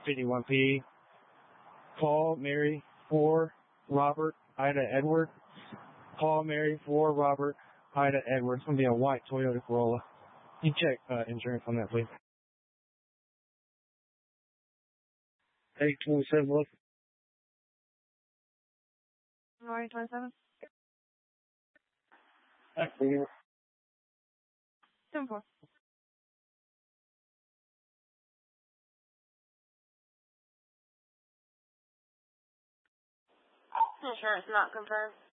51P. Paul, Mary, 4, Robert, Ida, Edward. Paul, Mary, 4, Robert, Ida, Edward. It's going to be a white Toyota Corolla. You check insurance on that, please. 827, look. No, 827. That's weird. 10-4. Insurance not confirmed.